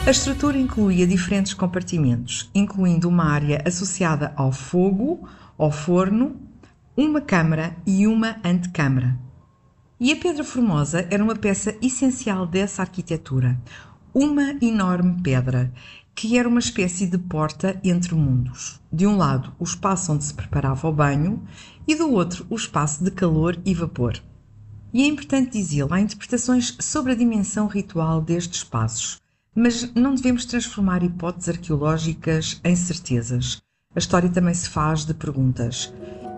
A estrutura incluía diferentes compartimentos, incluindo uma área associada ao fogo, ao forno, uma câmara e uma antecâmara. E a Pedra Formosa era uma peça essencial dessa arquitetura, uma enorme pedra, que era uma espécie de porta entre mundos. De um lado, o espaço onde se preparava o banho e do outro, o espaço de calor e vapor. E é importante dizê-lo, há interpretações sobre a dimensão ritual destes espaços, mas não devemos transformar hipóteses arqueológicas em certezas. A história também se faz de perguntas.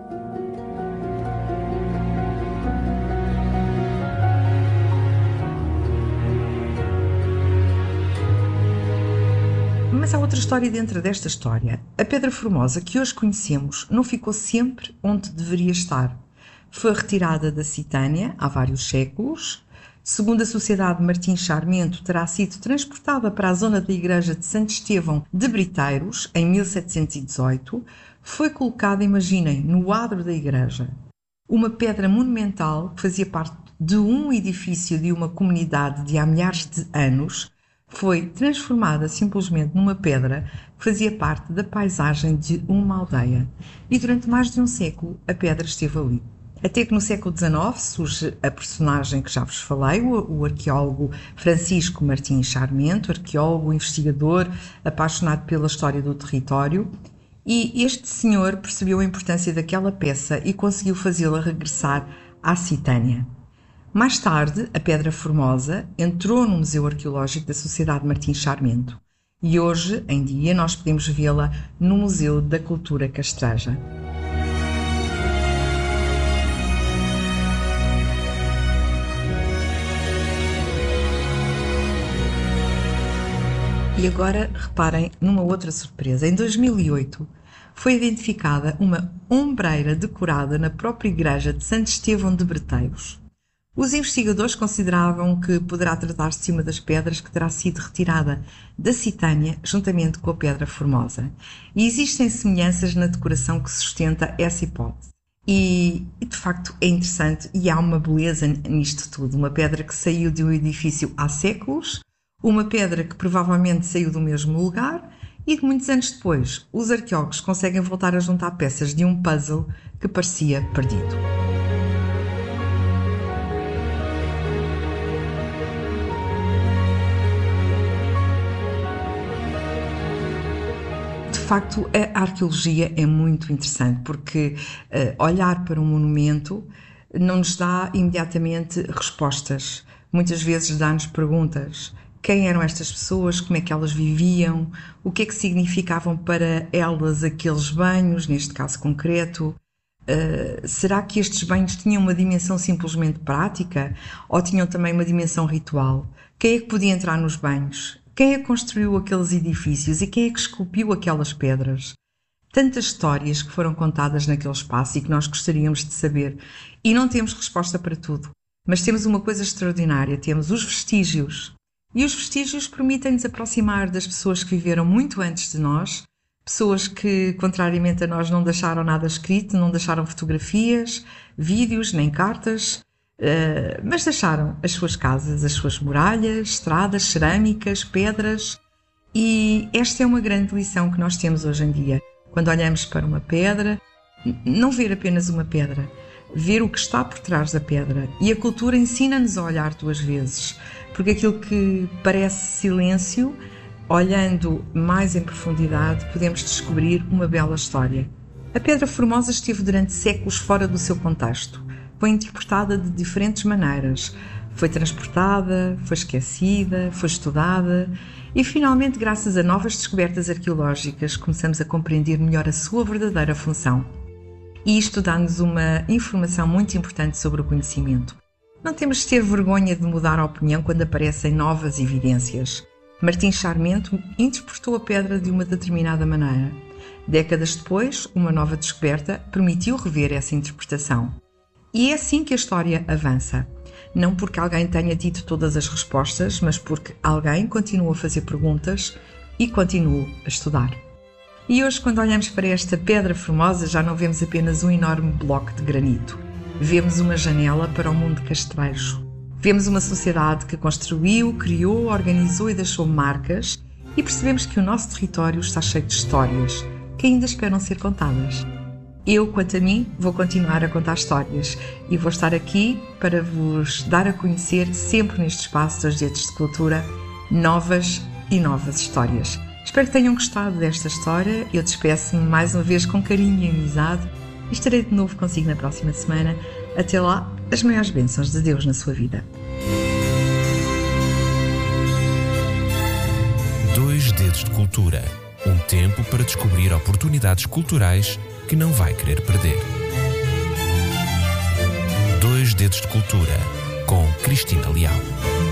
Mas há outra história dentro desta história. A Pedra Formosa que hoje conhecemos não ficou sempre onde deveria estar. Foi retirada da Citânia há vários séculos. Segundo a Sociedade Martins Sarmento, terá sido transportada para a zona da igreja de Santo Estevão de Briteiros, em 1718. Foi colocada, imaginem, no adro da igreja. Uma pedra monumental que fazia parte de um edifício de uma comunidade de há milhares de anos, foi transformada simplesmente numa pedra que fazia parte da paisagem de uma aldeia. E durante mais de um século a pedra esteve ali. Até que no século XIX surge a personagem que já vos falei, o arqueólogo Francisco Martins Sarmento, arqueólogo, investigador, apaixonado pela história do território, e este senhor percebeu a importância daquela peça e conseguiu fazê-la regressar à Citânia. Mais tarde, a Pedra Formosa entrou no Museu Arqueológico da Sociedade Martins Sarmento e hoje em dia nós podemos vê-la no Museu da Cultura Castreja. E agora reparem numa outra surpresa. Em 2008 foi identificada uma ombreira decorada na própria igreja de Santo Estevão de Briteiros. Os investigadores consideravam que poderá tratar-se de uma das pedras que terá sido retirada da Citânia juntamente com a Pedra Formosa. E existem semelhanças na decoração que sustenta essa hipótese. E de facto é interessante e há uma beleza nisto tudo. Uma pedra que saiu de um edifício há séculos, uma pedra que provavelmente saiu do mesmo lugar e que muitos anos depois os arqueólogos conseguem voltar a juntar peças de um puzzle que parecia perdido. De facto, a arqueologia é muito interessante porque olhar para um monumento não nos dá imediatamente respostas. Muitas vezes dá-nos perguntas. Quem eram estas pessoas? Como é que elas viviam? O que é que significavam para elas aqueles banhos, neste caso concreto? Será que estes banhos tinham uma dimensão simplesmente prática ou tinham também uma dimensão ritual? Quem é que podia entrar nos banhos? Quem é que construiu aqueles edifícios e quem é que esculpiu aquelas pedras? Tantas histórias que foram contadas naquele espaço e que nós gostaríamos de saber. E não temos resposta para tudo. Mas temos uma coisa extraordinária, temos os vestígios. E os vestígios permitem-nos aproximar das pessoas que viveram muito antes de nós, pessoas que, contrariamente a nós, não deixaram nada escrito, não deixaram fotografias, vídeos, nem cartas, mas deixaram as suas casas, as suas muralhas, estradas, cerâmicas, pedras. E esta é uma grande lição que nós temos hoje em dia. Quando olhamos para uma pedra, não ver apenas uma pedra, ver o que está por trás da pedra. E a cultura ensina-nos a olhar duas vezes, porque aquilo que parece silêncio, olhando mais em profundidade, podemos descobrir uma bela história. A Pedra Formosa esteve durante séculos fora do seu contexto. Foi interpretada de diferentes maneiras. Foi transportada, foi esquecida, foi estudada e, finalmente, graças a novas descobertas arqueológicas, começamos a compreender melhor a sua verdadeira função. E isto dá-nos uma informação muito importante sobre o conhecimento. Não temos de ter vergonha de mudar a opinião quando aparecem novas evidências. Martins Sarmento interpretou a pedra de uma determinada maneira. Décadas depois, uma nova descoberta permitiu rever essa interpretação. E é assim que a história avança. Não porque alguém tenha tido todas as respostas, mas porque alguém continua a fazer perguntas e continua a estudar. E hoje, quando olhamos para esta Pedra Formosa, já não vemos apenas um enorme bloco de granito. Vemos uma janela para o mundo castrejo. Vemos uma sociedade que construiu, criou, organizou e deixou marcas e percebemos que o nosso território está cheio de histórias que ainda esperam ser contadas. Eu, quanto a mim, vou continuar a contar histórias e vou estar aqui para vos dar a conhecer sempre neste espaço das Dedos de Cultura novas e novas histórias. Espero que tenham gostado desta história. Eu despeço-me mais uma vez com carinho e amizade e estarei de novo consigo na próxima semana. Até lá, as maiores bênçãos de Deus na sua vida. 2 Dedos de Cultura. Um tempo para descobrir oportunidades culturais que não vai querer perder. 2 Dedos de Cultura, com Cristina Leal.